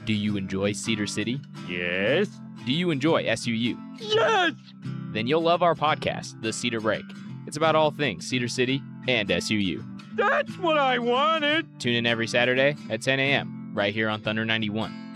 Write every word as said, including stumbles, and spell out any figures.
Do you enjoy Cedar City? Yes. Do you enjoy S U U? Yes! Then you'll love our podcast, The Cedar Break. It's about all things Cedar City and S U U. That's what I wanted! Tune in every Saturday at ten a.m. right here on Thunder ninety-one.